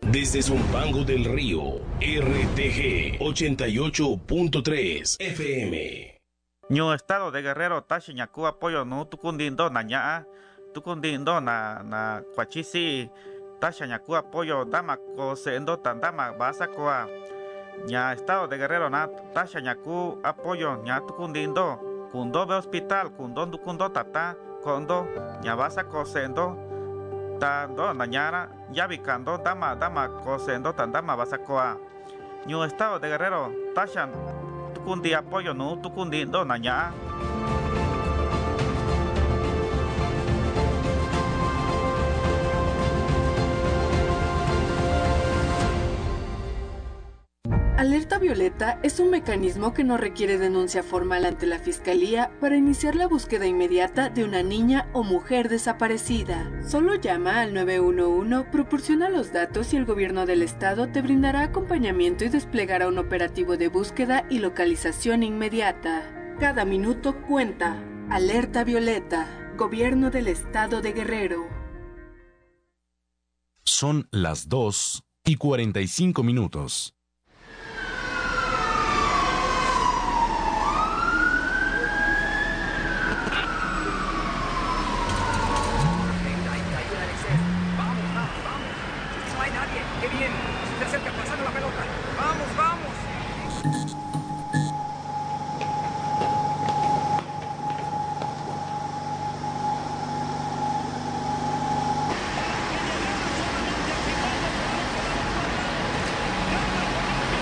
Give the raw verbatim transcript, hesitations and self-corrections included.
Desde Zumpango del Río, R T G ochenta y ocho punto tres F M. Ño estado de Guerrero, tashi ñaku apoyo no tukundindo na ñaa, tukundindo na na cuachisi, tashi ñaku apoyo dama ko sendo tandama basa koa. Ña estado de Guerrero na tashi ñaku apoyo ña tukundindo, kundo be hospital, kundo tukundo tata, kondo ña basa ko sendo. Tando nañara yabicando dama dama cosendo tandama basacoa ñu estado de Guerrero tashan tukundi apoyo no tukundi do naña. Alerta Violeta es un mecanismo que no requiere denuncia formal ante la Fiscalía para iniciar la búsqueda inmediata de una niña o mujer desaparecida. Solo llama al nueve uno uno, proporciona los datos y el gobierno del estado te brindará acompañamiento y desplegará un operativo de búsqueda y localización inmediata. Cada minuto cuenta. Alerta Violeta, Gobierno del Estado de Guerrero. Son las dos y cuarenta y cinco minutos.